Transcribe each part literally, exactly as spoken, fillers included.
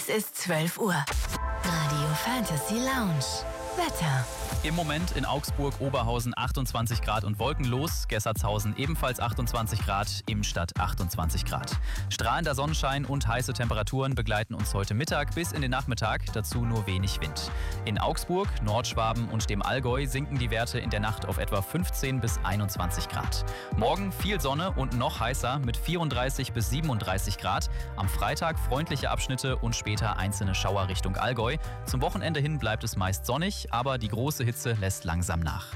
Es ist zwölf Uhr. Radio Fantasy Lounge. Wetter. Im Moment in Augsburg, Oberhausen achtundzwanzig Grad und wolkenlos, Gessertshausen ebenfalls achtundzwanzig Grad, Imstadt achtundzwanzig Grad. Strahlender Sonnenschein und heiße Temperaturen begleiten uns heute Mittag bis in den Nachmittag, dazu nur wenig Wind. In Augsburg, Nordschwaben und dem Allgäu sinken die Werte in der Nacht auf etwa fünfzehn bis einundzwanzig Grad. Morgen viel Sonne und noch heißer mit vierunddreißig bis siebenunddreißig Grad. Am Freitag freundliche Abschnitte und später einzelne Schauer Richtung Allgäu. Zum Wochenende hin bleibt es meist sonnig, aber die große Hitze lässt langsam nach.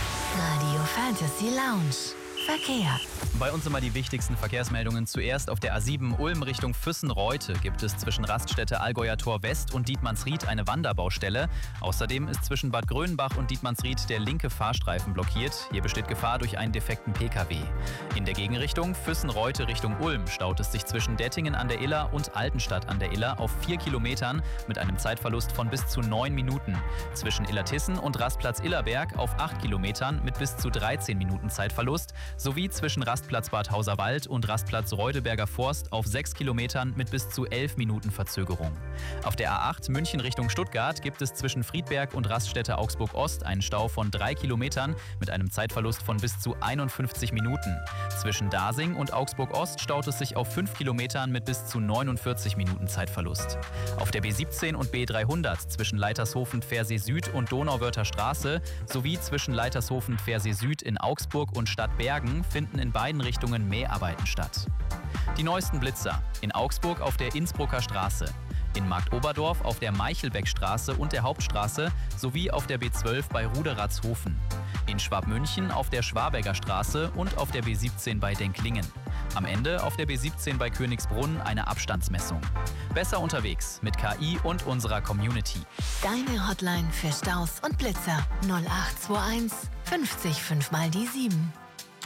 Radio Fantasy Lounge. Verkehr. Bei uns immer die wichtigsten Verkehrsmeldungen. Zuerst auf der A sieben Ulm Richtung Füssen-Reute gibt es zwischen Raststätte Allgäuer Tor West und Dietmannsried eine Wanderbaustelle. Außerdem ist zwischen Bad Grönenbach und Dietmannsried der linke Fahrstreifen blockiert. Hier besteht Gefahr durch einen defekten Pkw. In der Gegenrichtung Füssen-Reute Richtung Ulm staut es sich zwischen Dettingen an der Iller und Altenstadt an der Iller auf vier Kilometern mit einem Zeitverlust von bis zu neun Minuten. Zwischen Illertissen und Rastplatz Illerberg auf acht Kilometern mit bis zu dreizehn Minuten Zeitverlust, sowie zwischen Rastplatz Bad Hauserwald und Rastplatz Reudeberger Forst auf sechs Kilometern mit bis zu elf Minuten Verzögerung. Auf der A acht München Richtung Stuttgart gibt es zwischen Friedberg und Raststätte Augsburg Ost einen Stau von drei Kilometern mit einem Zeitverlust von bis zu einundfünfzig Minuten. Zwischen Dasing und Augsburg Ost staut es sich auf fünf Kilometern mit bis zu neunundvierzig Minuten Zeitverlust. Auf der B siebzehn und B dreihundert zwischen Leitershofen-Pfersee Süd und Donauwörther Straße sowie zwischen Leitershofen-Pfersee Süd in Augsburg und Stadtbergen finden in beiden Richtungen Mäharbeiten statt. Die neuesten Blitzer. In Augsburg auf der Innsbrucker Straße, in Marktoberdorf auf der Meichelbeckstraße und der Hauptstraße sowie auf der B zwölf bei Ruderatzhofen, in Schwabmünchen auf der Schwaberger Straße und auf der B siebzehn bei Denklingen. Am Ende auf der B siebzehn bei Königsbrunn eine Abstandsmessung. Besser unterwegs mit K I und unserer Community. Deine Hotline für Staus und Blitzer null acht zwei eins fünfzig fünf mal die sieben.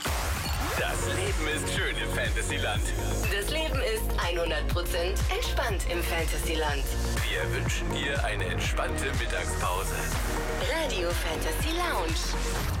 Das Leben ist schön im Fantasyland. Das Leben ist hundert Prozent entspannt im Fantasyland. Wir wünschen dir eine entspannte Mittagspause. Radio Fantasy Lounge.